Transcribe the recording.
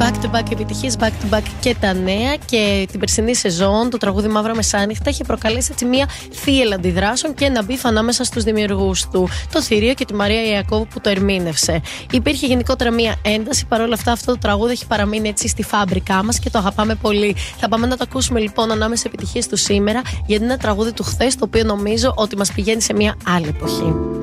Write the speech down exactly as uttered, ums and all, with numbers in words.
Back to back επιτυχίες, back to back και τα νέα. Και την περσινή σεζόν το τραγούδι Μαύρα Μεσάνυχτα είχε προκαλέσει έτσι μια θύελλα αντιδράσεων και ένα μπιφ ανάμεσα στους δημιουργούς του, το Θηρίο και τη Μαρία Ιακώβου που το ερμήνευσε. Υπήρχε γενικότερα μια ένταση, παρόλα αυτά αυτό το τραγούδι έχει παραμείνει έτσι στη φάμπρικά μας και το αγαπάμε πολύ. Θα πάμε να το ακούσουμε λοιπόν ανάμεσα επιτυχίες του σήμερα, γιατί είναι ένα τραγούδι του χθες, το οποίο νομίζω ότι μας πηγαίνει σε μια άλλη εποχή.